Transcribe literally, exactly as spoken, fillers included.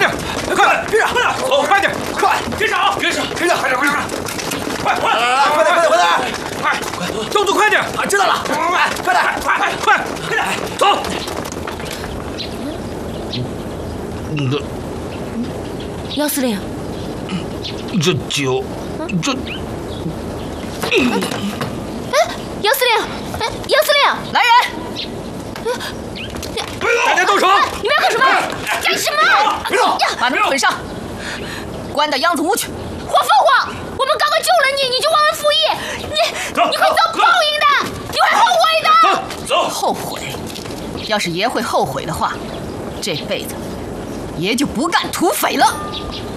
点，快，别上，走，快点，快，别上，别上，别上，快点，快点，快，快，快点，快点，快点，快，快，动作快点！啊，知道了，快，快点，快，快，快，快点，走。那姚司令， 这酒，这…… 哎，姚司令，哎，姚司令， 来人！ 大家动手！ 你们要干什么？干什么？ 别动！ 把他们捆上，关到央子屋去。 黄凤凰，我们刚刚救了你，你就忘恩负义，你你会遭报应的，你会后悔的。 走走， 后悔？要是爷会后悔的话，这辈子爷就不干土匪了。